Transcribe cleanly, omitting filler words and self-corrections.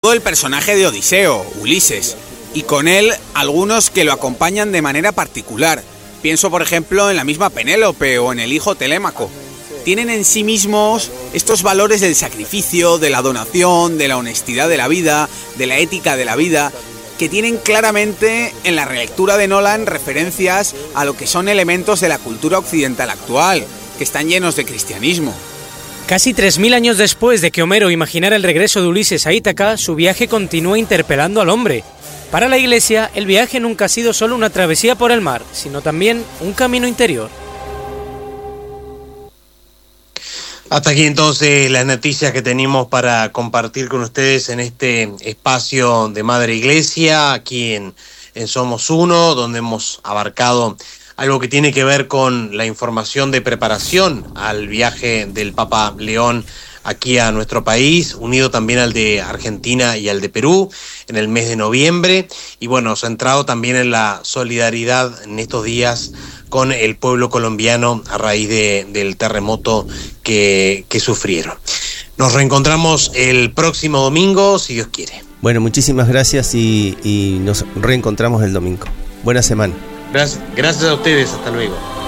todo el personaje de Odiseo, Ulises, y con él algunos que lo acompañan de manera particular. Pienso, por ejemplo, en la misma Penélope o en el hijo Telémaco. Tienen en sí mismos estos valores del sacrificio, de la donación, de la honestidad de la vida, de la ética de la vida, que tienen claramente en la relectura de Nolan referencias a lo que son elementos de la cultura occidental actual, que están llenos de cristianismo. Casi 3000 años después de que Homero imaginara el regreso de Ulises a Ítaca, su viaje continúa interpelando al hombre. Para la Iglesia, el viaje nunca ha sido solo una travesía por el mar, sino también un camino interior. Hasta aquí entonces las noticias que tenemos para compartir con ustedes en este espacio de Madre Iglesia, aquí en Somos Uno, donde hemos abarcado algo que tiene que ver con la información de preparación al viaje del Papa León aquí a nuestro país, unido también al de Argentina y al de Perú en el mes de noviembre, y bueno, centrado también en la solidaridad en estos días con el pueblo colombiano a raíz del terremoto que sufrieron. Nos reencontramos el próximo domingo, si Dios quiere. Bueno, muchísimas gracias y nos reencontramos el domingo. Buena semana. Gracias a ustedes, hasta luego.